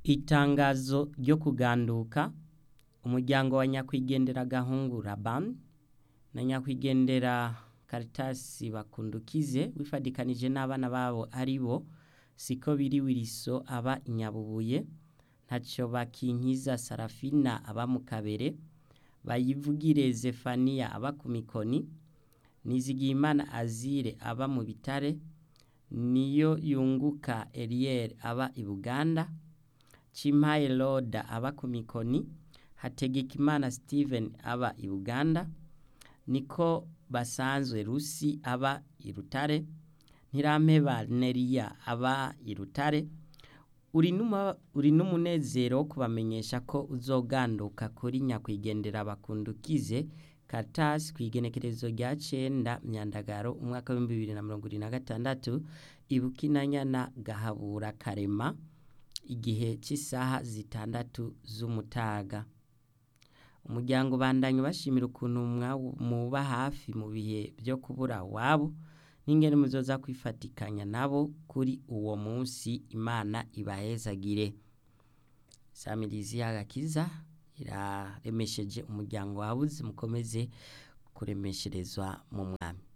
Itangazo ryo kuganduka. Umuryango wa nyakwigendera Gahungu Laban na nyakwigendera Caritas Bakundukize wifadikanije n'abana babo aribo Sikobiri Wiliso aba Inyabubuye, Ntacyo Bakinkiza Sarafina aba mu Kabere, Bayivugire Zefania aba ku Mikoni, Nizigiyimana Azire aba mu Bitare, Niyo Yunguka Eliel aba i Buganda, Chimpaye Loda aba ku Mikoni, Hategekimana Steven aba i Buganda, Niko Basanzwe Rusi aba i Rutare, Ntirampeba Neria aba i Rutare. Uri n'umunezero wo kubamenyesha ko uzoganduka kuri nyakwigendera Bakundukize Caritas kw'igenekerezo rya 9 Myandagaro umwaka wa 2026 Ibukinanyana Gahabura Karema igihe cy'isaha 6 z'umutaga. Umuryango bandanye bashimira ukuntu muba hafi mu bihe byo kubura wabo n'ingene muzoza kwifatikanya nabo kuri uwo munsi. Imana ibahezagire. Samirizi y'agakiza iraremesheje umuryango wabuze, mukomeze kuremesherezwa mu mwami.